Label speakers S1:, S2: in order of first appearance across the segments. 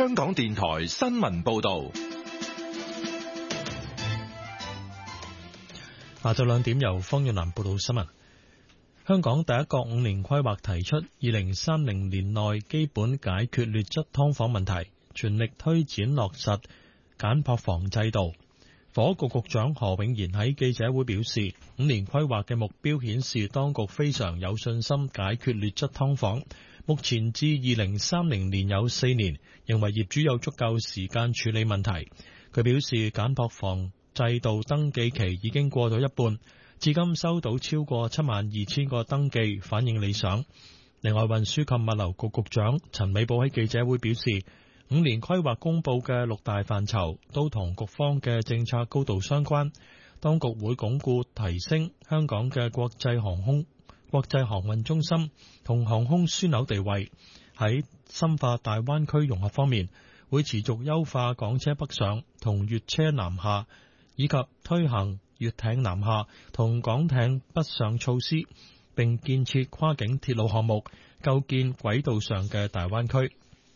S1: 香港電台新聞報道。
S2: 下晝2點由方遠南報道新聞。香港第一個5年規劃提出2030年內基本解決劣質劏房問題，全力推展落實簡樸房制度。房屋局局長何永賢喺記者會表示，5年規劃嘅目標顯示當局非常有信心解決劣質劏房。目前至2030年有4年，認為業主有足夠時間處理問題。佢表示簡樸房制度登記期已經過咗一半，至今收到超過72000個登記，反映理想。另外，運輸及物流局局長陳美寶喺記者會表示，5年規劃公佈嘅6大範疇都同局方嘅政策高度相關。當局會鞏固提升香港嘅國際航運中心同航空樞紐地位。喺深化大灣區融合方面，會持續優化港車北上同粵車南下，以及推行粵艇南下同港艇北上措施，並建設跨境鐵路項目，構建軌道上嘅大灣區。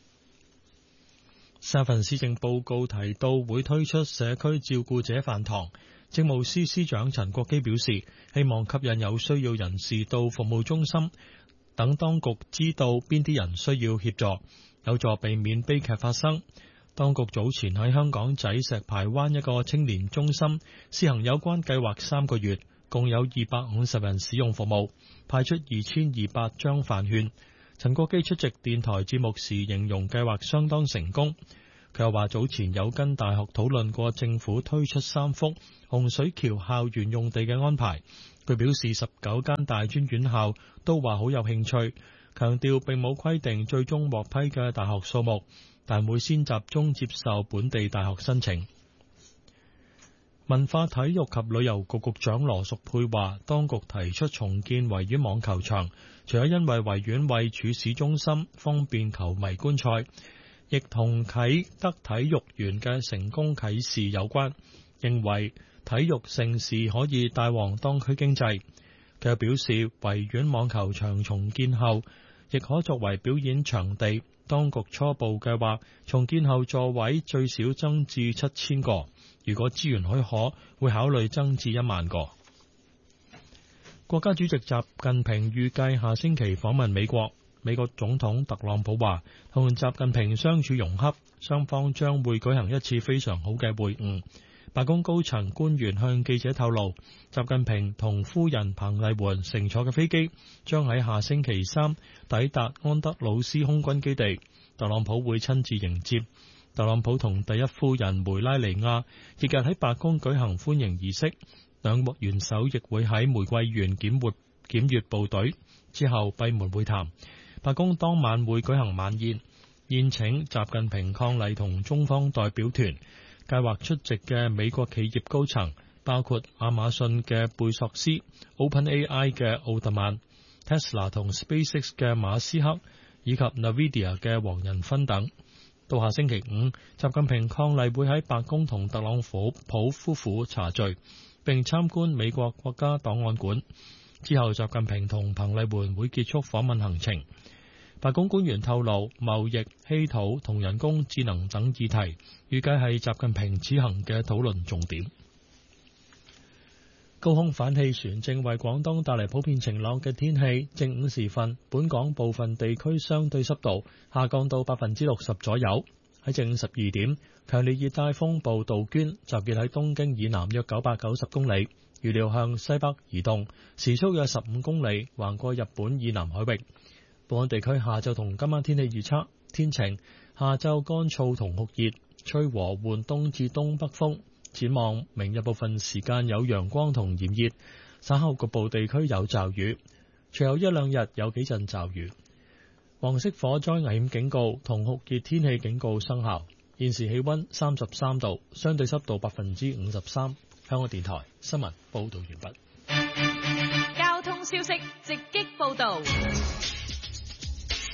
S2: 上份施政報告提到會推出社區照顧者飯堂。政務司司長陳國基表示，希望吸引有需要人士到服務中心，等當局知道邊啲人需要協助，有助避免悲劇發生。當局早前喺香港仔石排灣一個青年中心試行有關計劃3個月，共有250人使用服務，派出2200張飯券。陳國基出席電台節目時形容計劃相當成功。佢又話早前有跟大學討論過政府推出3幅洪水橋校園用地嘅安排。佢表示19間大專院校都話好有興趣，強調並冇規定最終獲批嘅大學數目，但會先集中接受本地大學申請。文化體育及旅遊局局長羅淑佩話，當局提出重建維園網球場，除咗因為維園位處市中心，方便球迷觀賽，亦同啟德體育園嘅成功啟示有關，認為體育盛事可以帶旺當區經濟。佢又表示，維園網球場重建後，亦可作為表演場地。當局初步計劃重建後座位最少增至7000個，如果資源許可，會考慮增至1萬個。國家主席習近平預計下星期訪問美國。美國總統特朗普話，同習近平相處融洽，雙方將會舉行一次非常好嘅會晤。白宮高層官員向記者透露，習近平同夫人彭麗媛乘坐嘅飛機將喺下星期3抵達安德魯斯空軍基地，特朗普會親自迎接。特朗普同第一夫人梅拉尼亞翌日喺白宮舉行歡迎儀式，兩國元首亦會喺玫瑰園檢閱部隊，之後閉門會談。白宮當晚會舉行晚宴，宴請習近平伉儷同中方代表團。計劃出席嘅美國企業高層包括亞馬遜嘅貝索斯、OpenAI 嘅奧特曼、Tesla 同 SpaceX 嘅馬斯克，以及 Nvidia 嘅黃仁勳等。到下星期5，習近平伉儷會喺白宮同特朗普夫婦茶聚，並參觀美國國家檔案館。之後，習近平同彭麗媛會結束訪問行程。白宮官員透露，貿易、稀土同人工智能等議題，預計係習近平此行嘅討論重點。高空反氣旋正為廣東帶嚟普遍晴朗嘅天氣。正午時分，本港部分地區相對濕度下降到60%左右。喺正午12點，強烈熱帶風暴杜鵑集結喺東京以南約990公里，預料向西北移動，時速約15公里，橫過日本以南海域。本港地區下晝同今晚天氣預測：天晴，下晝乾燥同酷熱，吹和緩東至東北風。展望明日部分時間有陽光同炎熱，稍後局部地區有驟雨，隨後一兩日有幾陣驟雨。黃色火災危險警告同酷熱天氣警告生效。現時氣溫33度，相對濕度53%。香港電台新聞報道完畢。
S3: 交通消息直擊報道。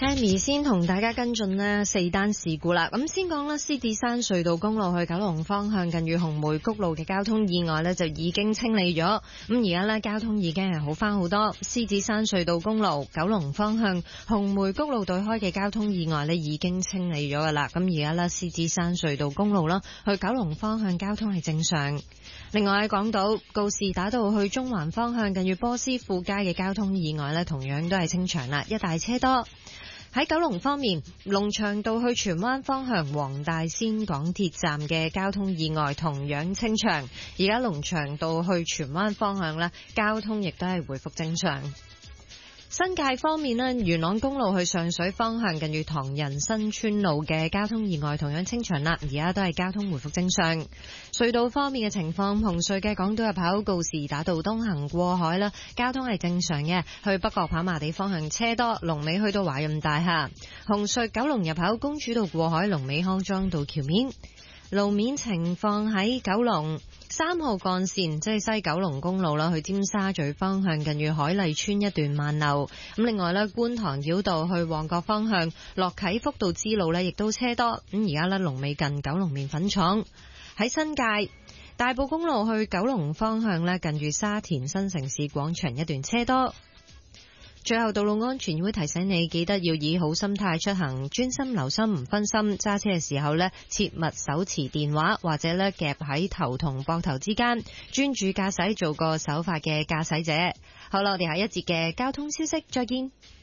S3: Sammy 先同大家跟進呢4單事故啦。咁先講啦，獅子山隧道公路去九龍方向近住紅梅谷路嘅交通意外呢就已經清理咗。咁而家呢交通已經係好翻好多。獅子山隧道公路九龍方向紅梅谷路對開嘅交通意外呢已經清理咗噶啦。咁而家呢獅子山隧道公路啦去九龍方向交通係正常。另外喺港島告士打道去中環方向近住波斯富街嘅交通意外呢同樣都係清場啦，一大車多。喺九龍方面，龍翔道去荃灣方向黃大仙港鐵站嘅交通意外同樣清場，而家龍翔道去荃灣方向呢，交通亦都係回復正常。新界方面呢，元朗公路去上水方向近住唐人新村路嘅交通意外同樣清場啦，而家都係交通回復正常。隧道方面嘅情況，紅隧嘅港島入口告士打道東行過海啦，交通係正常嘅，去北角跑馬地方向車多，龍尾去到華潤大廈。紅隧九龍入口公主道過海，龍尾康莊道橋面。路面情況喺九龍3號幹線，即係西九龍公路啦，去尖沙咀方向近住海麗村一段慢流。咁另外咧，觀塘繞道去旺角方向落啟福道支路咧，亦都車多。咁而家咧，龍尾近九龍麵粉廠。喺新界大埔公路去九龍方向咧，近住沙田新城市廣場一段車多。最後，道路安全會提醒你，記得要以好心態出行，專心留心唔分心。揸車嘅時候呢，切勿手持電話或者呢夾喺頭同膊頭之間，專注駕駛，做個守法嘅駕駛者。好啦，我哋下一節嘅交通消息再見。